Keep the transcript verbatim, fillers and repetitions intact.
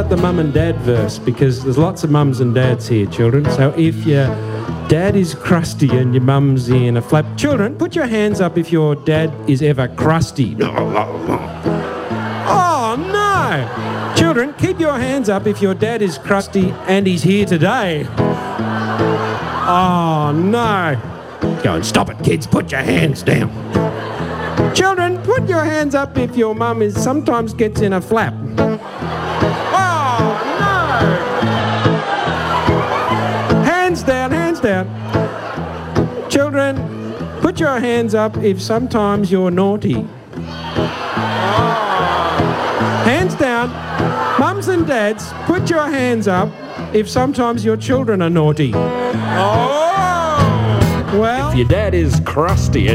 out the mum and dad verse because there's lots of mums and dads here, children. So if your dad is crusty and your mum's in a flap... Children, put your hands up if your dad is ever crusty. Oh, no! Children, keep your hands up if your dad is crusty and he's here today. Oh, no. Go and stop it, kids. Put your hands down. Children, put your hands up if your mum is sometimes gets in a flap. Oh, no! Hands down, hands down. Children, put your hands up if sometimes you're naughty. Hands down. Mums and dads, put your hands up if sometimes your children are naughty. Oh! Well... If your dad is crusty